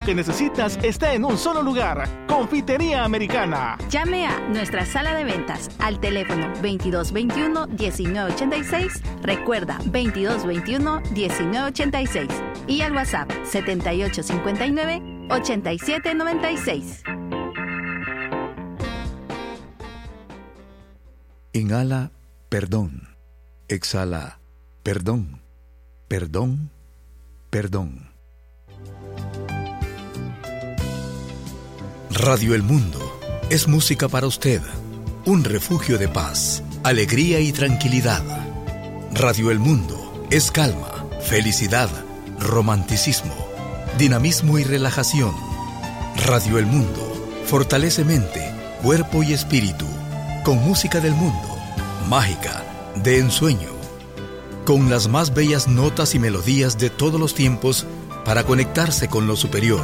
que necesitas está en un solo lugar. Confitería Americana. Llame a nuestra sala de ventas al teléfono 2221-1986. Recuerda, 2221-1986. Y al WhatsApp 7859-8796. Inhala, perdón. Exhala, perdón. Perdón, perdón. Radio El Mundo es música para usted, un refugio de paz, alegría y tranquilidad. Radio El Mundo es calma, felicidad, romanticismo, dinamismo y relajación. Radio El Mundo fortalece mente, cuerpo y espíritu, con música del mundo, mágica, de ensueño, con las más bellas notas y melodías de todos los tiempos para conectarse con lo superior.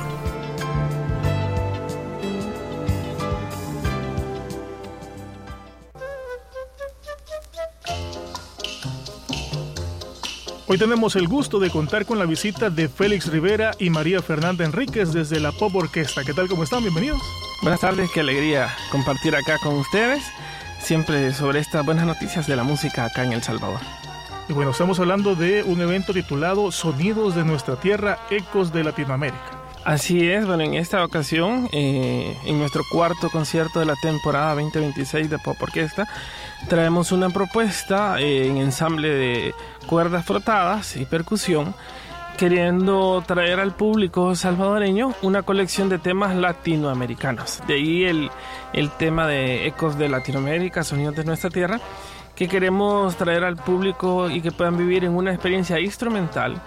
Hoy tenemos el gusto de contar con la visita de Félix Rivera y María Fernanda Enríquez desde la Pop Orquesta. ¿Qué tal? ¿Cómo están? Bienvenidos. Buenas tardes, qué alegría compartir acá con ustedes, siempre sobre estas buenas noticias de la música acá en El Salvador. Y bueno, estamos hablando de un evento titulado Sonidos de Nuestra Tierra, Ecos de Latinoamérica. Así es, bueno, en esta ocasión, en nuestro cuarto concierto de la temporada 2026 de Pop Orquesta, traemos una propuesta en ensamble de cuerdas frotadas y percusión, queriendo traer al público salvadoreño una colección de temas latinoamericanos. De ahí el tema de Ecos de Latinoamérica, Sonidos de Nuestra Tierra, que queremos traer al público y que puedan vivir en una experiencia instrumental.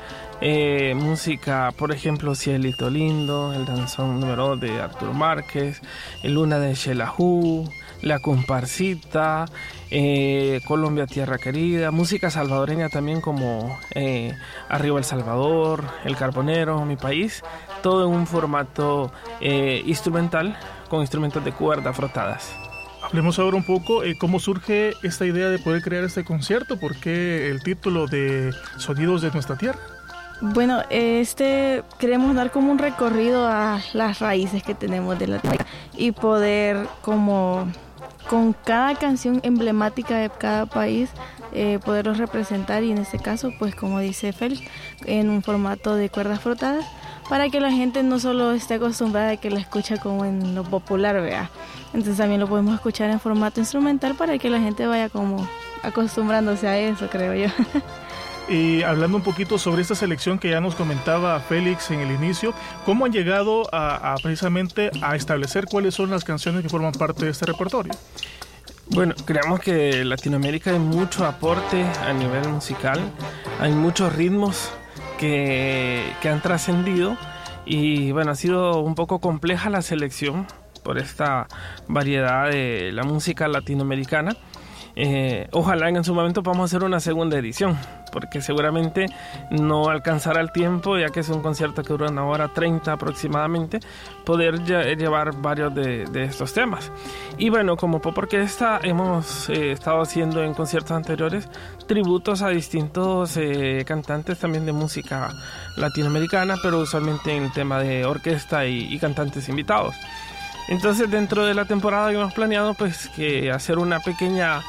Música, por ejemplo, Cielito Lindo, el danzón número 2 de Arturo Márquez, el Luna de Xelajú, La Comparsita, Colombia Tierra Querida, música salvadoreña también como Arriba El Salvador, El Carbonero, Mi País, todo en un formato instrumental con instrumentos de cuerda frotadas. Hablemos ahora un poco cómo surge esta idea de poder crear este concierto, por qué el título de Sonidos de Nuestra Tierra. Bueno, queremos dar como un recorrido a las raíces que tenemos de Latinoamérica y poder como con cada canción emblemática de cada país poderlos representar, y en este caso, pues como dice Félix, en un formato de cuerdas frotadas, para que la gente no solo esté acostumbrada a que la escucha como en lo popular, vea. Entonces también lo podemos escuchar en formato instrumental para que la gente vaya como acostumbrándose a eso, creo yo. Y hablando un poquito sobre esta selección que ya nos comentaba Félix en el inicio, ¿cómo han llegado a precisamente a establecer cuáles son las canciones que forman parte de este repertorio? Bueno, creemos que en Latinoamérica hay mucho aporte a nivel musical, hay muchos ritmos que han trascendido, y bueno, ha sido un poco compleja la selección por esta variedad de la música latinoamericana. Ojalá en su momento podamos hacer una segunda edición, porque seguramente no alcanzará el tiempo, ya que es un concierto que dura 1:30 aproximadamente, poder llevar varios de estos temas. Y bueno, como Pop Orquesta hemos estado haciendo en conciertos anteriores tributos a distintos cantantes también de música latinoamericana, pero usualmente en el tema de orquesta y cantantes invitados. Entonces, dentro de la temporada hemos planeado pues que hacer una pequeña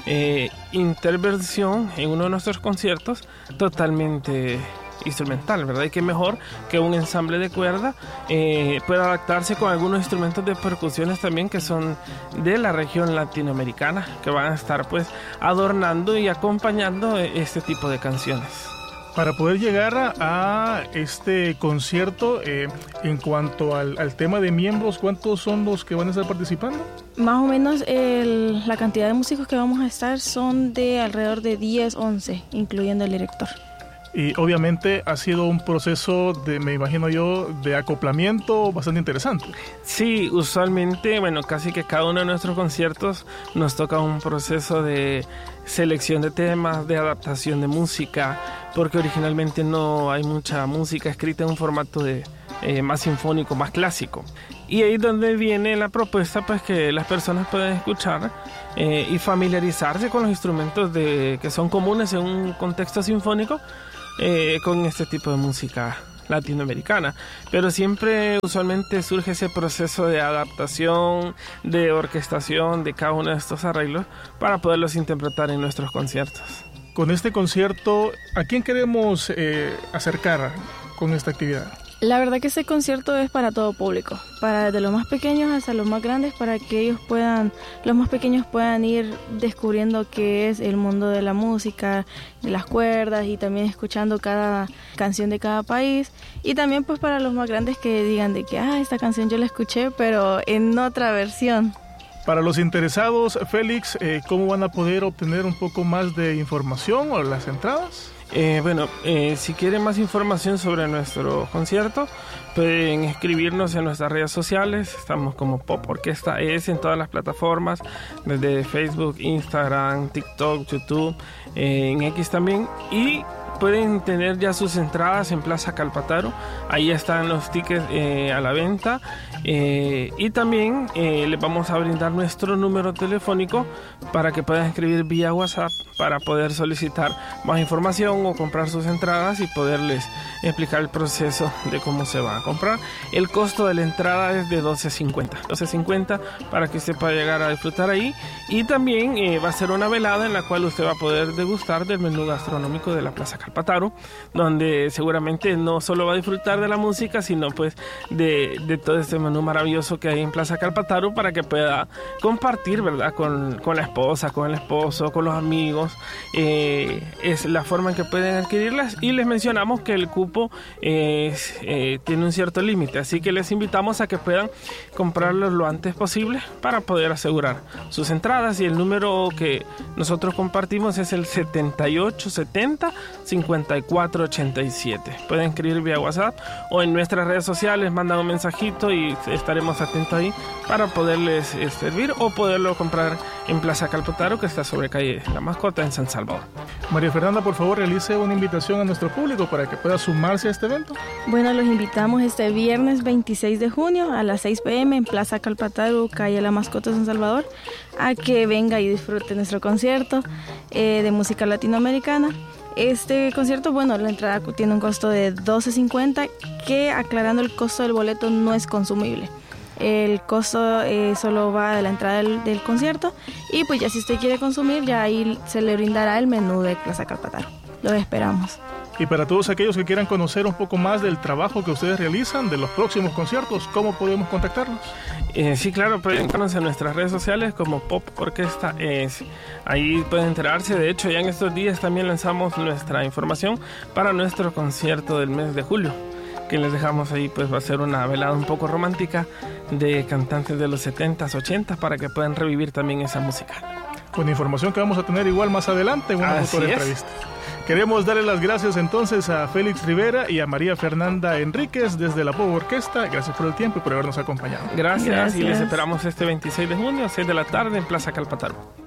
intervención en uno de nuestros conciertos totalmente instrumental, ¿verdad? Y qué mejor que un ensamble de cuerda pueda adaptarse con algunos instrumentos de percusiones también que son de la región latinoamericana, que van a estar pues adornando y acompañando este tipo de canciones. Para poder llegar a este concierto, en cuanto al tema de miembros, ¿cuántos son los que van a estar participando? Más o menos la cantidad de músicos que vamos a estar son de alrededor de 10, 11, incluyendo el director. Y obviamente ha sido un proceso me imagino yo, de acoplamiento bastante interesante. Sí, usualmente, bueno, casi que cada uno de nuestros conciertos nos toca un proceso de selección de temas, de adaptación de música, porque originalmente no hay mucha música escrita en un formato de más sinfónico, más clásico. Y ahí es donde viene la propuesta, pues que las personas puedan escuchar y familiarizarse con los instrumentos que son comunes en un contexto sinfónico, con este tipo de música latinoamericana, pero siempre usualmente surge ese proceso de adaptación, de orquestación de cada uno de estos arreglos para poderlos interpretar en nuestros conciertos. Con este concierto, ¿a quién queremos acercar con esta actividad? La verdad que este concierto es para todo público, para desde los más pequeños hasta los más grandes, para que los más pequeños puedan ir descubriendo qué es el mundo de la música, de las cuerdas, y también escuchando cada canción de cada país, y también pues para los más grandes que digan de que esta canción yo la escuché pero en otra versión. Para los interesados, Félix, ¿cómo van a poder obtener un poco más de información o las entradas? Si quieren más información sobre nuestro concierto, pueden escribirnos en nuestras redes sociales. Estamos como Pop Orquesta ES en todas las plataformas, desde Facebook, Instagram, TikTok, YouTube, en X también. Y pueden tener ya sus entradas en Plaza Calpataro. Ahí están los tickets a la venta. Y también les vamos a brindar nuestro número telefónico para que puedan escribir vía WhatsApp para poder solicitar más información o comprar sus entradas y poderles explicar el proceso de cómo se va a comprar. El costo de la entrada es de $12.50 para que usted pueda llegar a disfrutar ahí, y también va a ser una velada en la cual usted va a poder degustar del menú gastronómico de la Plaza Calpataro, donde seguramente no solo va a disfrutar de la música, sino pues de todo este menú maravilloso que hay en Plaza Calpataro, para que pueda compartir, ¿verdad?, con la esposa, con el esposo, con los amigos. Es la forma en que pueden adquirirlas, y les mencionamos que el cupo tiene un cierto límite, así que les invitamos a que puedan comprarlos lo antes posible para poder asegurar sus entradas, y el número que nosotros compartimos es el 7870-5487. Pueden escribir vía WhatsApp o en nuestras redes sociales, mandan un mensajito y estaremos atentos ahí para poderles servir, o poderlo comprar en Plaza Calpataro, que está sobre calle La Mascota en San Salvador. María Fernanda, por favor, realice una invitación a nuestro público para que pueda sumarse a este evento. Bueno, los invitamos este viernes 26 de junio a las 6 p.m. en Plaza Calpataro, calle La Mascota, San Salvador, a que venga y disfrute nuestro concierto de música latinoamericana. Este concierto, bueno, la entrada tiene un costo de $12.50, que, aclarando, el costo del boleto no es consumible. El costo solo va de la entrada del concierto, y pues ya si usted quiere consumir, ya ahí se le brindará el menú de Plaza Calpataro. Los esperamos. Y para todos aquellos que quieran conocer un poco más del trabajo que ustedes realizan, de los próximos conciertos, ¿cómo podemos contactarlos? Sí, claro, pueden conocer nuestras redes sociales como Pop Orquesta ES. Ahí pueden enterarse. De hecho, ya en estos días también lanzamos nuestra información para nuestro concierto del mes de julio, que les dejamos ahí. Pues va a ser una velada un poco romántica de cantantes de los 70s, 80s, para que puedan revivir también esa música. Con información que vamos a tener igual más adelante en una futura entrevista. Queremos darle las gracias entonces a Félix Rivera y a María Fernanda Enríquez desde la Pop Orquesta. Gracias por el tiempo y por habernos acompañado. Gracias. Y les esperamos este 26 de junio, 6 de la tarde en Plaza Calpataro.